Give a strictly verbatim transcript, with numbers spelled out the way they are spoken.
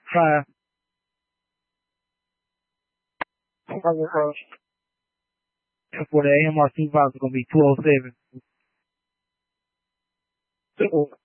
Try. For the A M R supervisor is going to be two oh seven.